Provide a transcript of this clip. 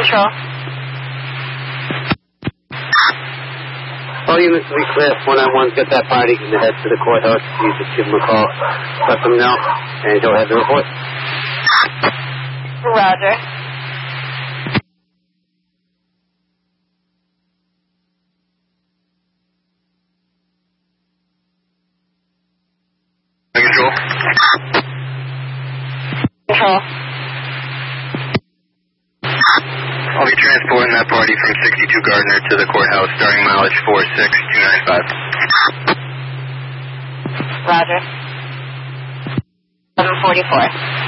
Control. All units to be clear. 491's got that party. Can head to the courthouse. You just give him a call. Let them know. And he'll have the report. Roger. Control. Control. I'll be transporting that party from 62 Gardner to the courthouse, starting mileage 46295. Roger. 744.